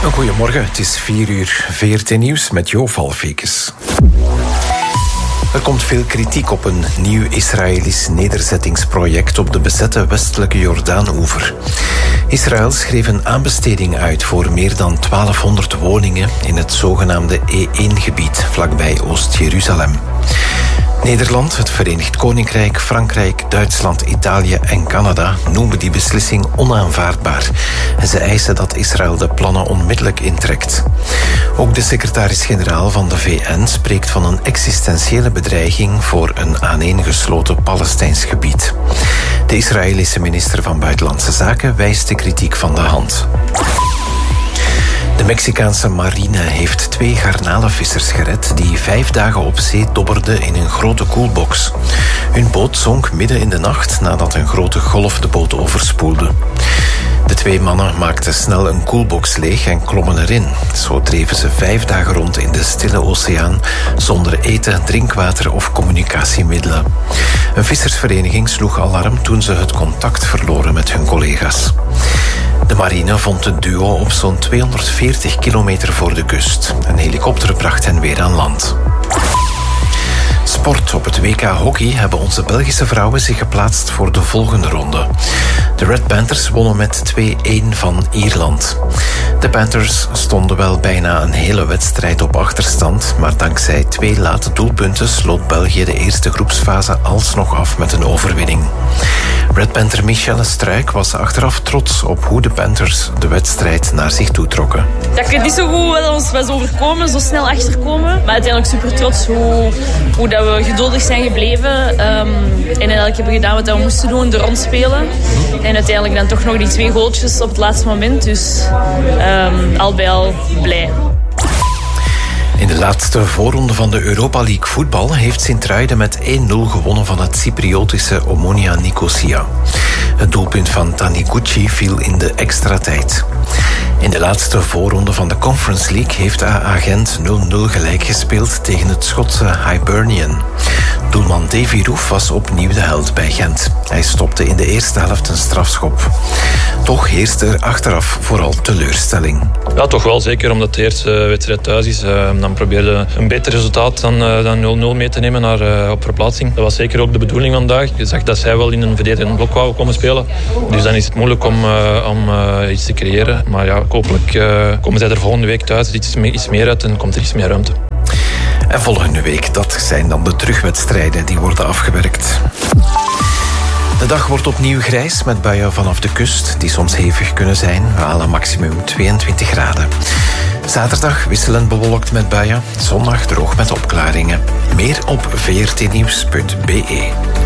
Goedemorgen, het is 4:00. VRT Nieuws met Jo Valfekes. Er komt veel kritiek op een nieuw Israëlisch nederzettingsproject op de bezette westelijke Jordaan-oever. Israël schreef een aanbesteding uit voor meer dan 1200 woningen in het zogenaamde E1-gebied vlakbij Oost-Jeruzalem. Nederland, het Verenigd Koninkrijk, Frankrijk, Duitsland, Italië en Canada noemen die beslissing onaanvaardbaar. En ze eisen dat Israël de plannen onmiddellijk intrekt. Ook de secretaris-generaal van de VN spreekt van een existentiële bedreiging voor een aaneengesloten Palestijns gebied. De Israëlische minister van Buitenlandse Zaken wijst de kritiek van de hand. De Mexicaanse marine heeft 2 garnalenvissers gered die 5 dagen op zee dobberden in een grote koelbox. Hun boot zonk midden in de nacht nadat een grote golf de boot overspoelde. De 2 mannen maakten snel een koelbox leeg en klommen erin. Zo dreven ze 5 dagen rond in de stille oceaan zonder eten, drinkwater of communicatiemiddelen. Een vissersvereniging sloeg alarm toen ze het contact verloren met hun collega's. De marine vond het duo op zo'n 240 kilometer voor de kust. Een helikopter bracht hen weer aan land. Sport. Op het WK Hockey hebben onze Belgische vrouwen zich geplaatst voor de volgende ronde. De Red Panthers wonnen met 2-1 van Ierland. De Panthers stonden wel bijna een hele wedstrijd op achterstand, maar dankzij 2 late doelpunten sloot België de eerste groepsfase alsnog af met een overwinning. Red Panther Michelle Struik was achteraf trots op hoe de Panthers de wedstrijd naar zich toe trokken. Dat ik het niet zo goed wat ons was overkomen, zo snel achterkomen. Maar uiteindelijk super trots hoe dat we geduldig zijn gebleven. En eigenlijk hebben we gedaan wat we moesten doen, de rond spelen. En uiteindelijk dan toch nog die 2 goaltjes op het laatste moment. Dus al bij al blij. In de laatste voorronde van de Europa League voetbal heeft Sint-Truiden met 1-0 gewonnen van het Cypriotische Omonia Nicosia. Het doelpunt van Taniguchi viel in de extra tijd. In de laatste voorronde van de Conference League heeft AA Gent 0-0 gelijk gespeeld tegen het Schotse Hibernian. Doelman Davy Roef was opnieuw de held bij Gent. Hij stopte in de eerste helft een strafschop. Toch heerste er achteraf vooral teleurstelling. Ja, toch wel. Zeker omdat de eerste wedstrijd thuis is. Dan probeerde een beter resultaat dan 0-0 mee te nemen op verplaatsing. Dat was zeker ook de bedoeling vandaag. Je zag dat zij wel in een verdedigend blok wouden komen spelen. Dus dan is het moeilijk om iets te creëren. Maar ja, hopelijk komen zij er volgende week thuis iets meer uit en komt er iets meer ruimte. En volgende week, dat zijn dan de terugwedstrijden die worden afgewerkt. De dag wordt opnieuw grijs met buien vanaf de kust die soms hevig kunnen zijn. We halen maximum 22 graden. Zaterdag wisselend bewolkt met buien. Zondag droog met opklaringen. Meer op vrtnieuws.be.